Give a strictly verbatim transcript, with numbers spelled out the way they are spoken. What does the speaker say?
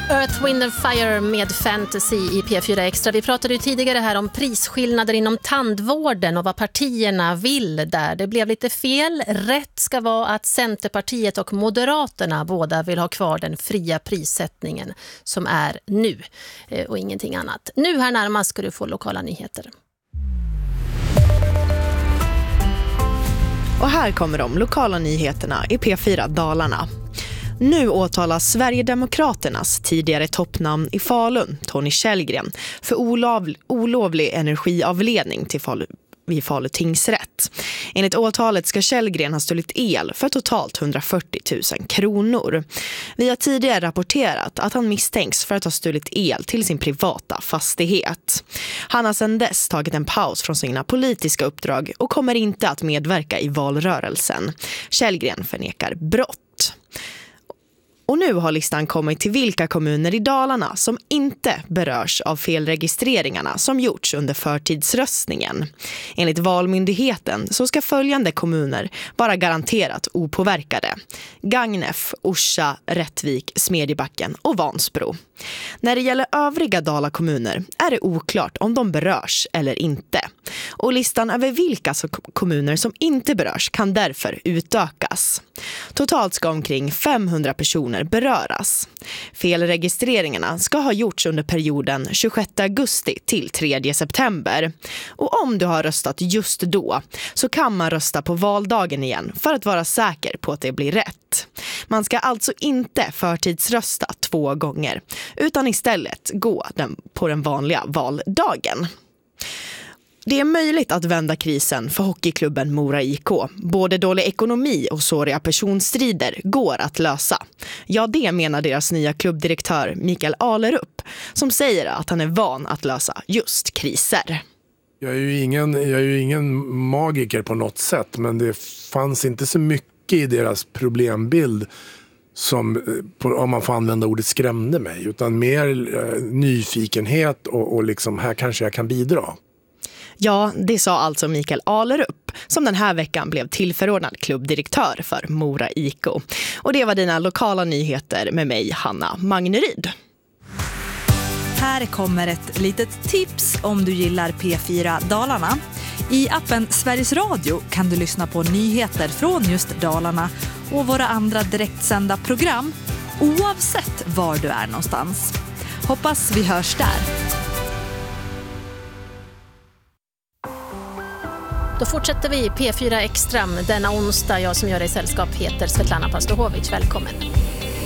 Earth, Wind and Fire med Fantasy i P fyra Extra. Vi pratade ju tidigare här om prisskillnader inom tandvården och vad partierna vill där. Det blev lite fel. Rätt ska vara att Centerpartiet och Moderaterna båda vill ha kvar den fria prissättningen som är nu och ingenting annat. Nu här närmast ska du få lokala nyheter. Och här kommer de lokala nyheterna i P fyra Dalarna. Nu åtalas Sverigedemokraternas tidigare toppnamn i Falun, Tony Källgren, för olovlig, olovlig energiavledning till Falu, vid Falu tingsrätt. Enligt åtalet ska Källgren ha stulit el för totalt hundrafyrtio tusen kronor. Vi har tidigare rapporterat att han misstänks för att ha stulit el till sin privata fastighet. Han har sedan dess tagit en paus från sina politiska uppdrag och kommer inte att medverka i valrörelsen. Källgren förnekar brott. Och nu har listan kommit till vilka kommuner i Dalarna som inte berörs av felregistreringarna som gjorts under förtidsröstningen. Enligt Valmyndigheten så ska följande kommuner vara garanterat opåverkade: Gagnef, Orsa, Rättvik, Smedjebacken och Vansbro. När det gäller övriga Dalakommuner är det oklart om de berörs eller inte. Och listan över vilka kommuner som inte berörs kan därför utökas. Totalt ska omkring femhundra personer beröras. Felregistreringarna ska ha gjorts under perioden tjugosjätte augusti till tredje september. Och om du har röstat just då så kan man rösta på valdagen igen för att vara säker på att det blir rätt. Man ska alltså inte förtidsrösta två gånger utan istället gå den på den vanliga valdagen. Det är möjligt att vända krisen för hockeyklubben Mora I K. Både dålig ekonomi och såriga personstrider går att lösa. Ja, det menar deras nya klubbdirektör Mikael Alerup, som säger att han är van att lösa just kriser. Jag är ju ingen, jag är ju ingen magiker på något sätt, men det fanns inte så mycket i deras problembild som, om man får använda ordet, skrämde mig, utan mer eh, nyfikenhet och, och liksom, här kanske jag kan bidra. Ja, det sa alltså Mikael Alerup, som den här veckan blev tillförordnad klubbdirektör för Mora I K. Och det var dina lokala nyheter med mig, Hanna Magneryd. Här kommer ett litet tips om du gillar P fyra Dalarna. I appen Sveriges Radio kan du lyssna på nyheter från just Dalarna och våra andra direktsända program, oavsett var du är någonstans. Hoppas vi hörs där. Då fortsätter vi P fyra Extra denna onsdag. Jag som gör dig sällskap heter Svetlana Pastohovic. Välkommen.